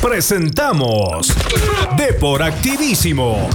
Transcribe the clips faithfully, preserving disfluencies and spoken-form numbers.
presentamos Deportivísimo.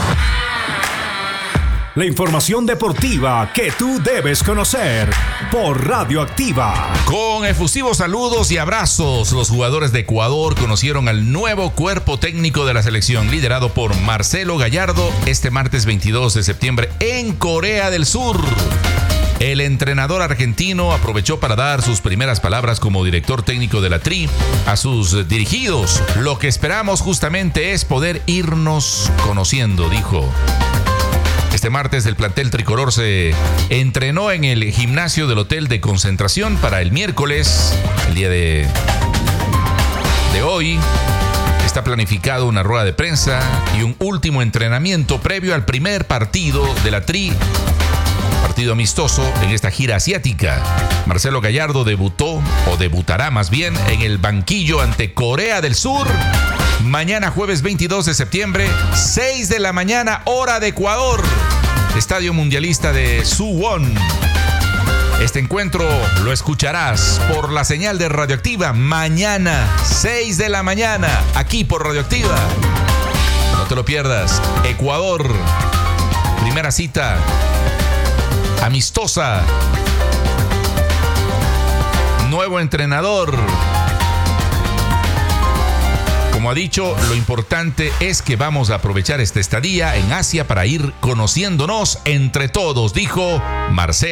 La información deportiva que tú debes conocer por Radioactiva. Con efusivos saludos y abrazos, los jugadores de Ecuador conocieron al nuevo cuerpo técnico de la selección, liderado por Marcelo Gallardo, este martes veintidós de septiembre en Corea del Sur. El entrenador argentino aprovechó para dar sus primeras palabras como director técnico de la Tri a sus dirigidos. Lo que esperamos justamente es poder irnos conociendo, dijo. Este martes el plantel tricolor se entrenó en el gimnasio del hotel de concentración para el miércoles, el día de, de hoy. Está planificado una rueda de prensa y un último entrenamiento previo al primer partido de la Tri, partido amistoso en esta gira asiática. Marcelo Gallardo debutó, o debutará más bien, en el banquillo ante Corea del Sur. Mañana jueves veintidós de septiembre, seis de la mañana, hora de Ecuador. Estadio Mundialista de Suwon. Este encuentro lo escucharás por la señal de Radioactiva mañana, seis de la mañana, aquí por Radioactiva. No te lo pierdas. Ecuador, primera cita amistosa. Nuevo entrenador. Como ha dicho, lo importante es que vamos a aprovechar esta estadía en Asia para ir conociéndonos entre todos, dijo Marcelo.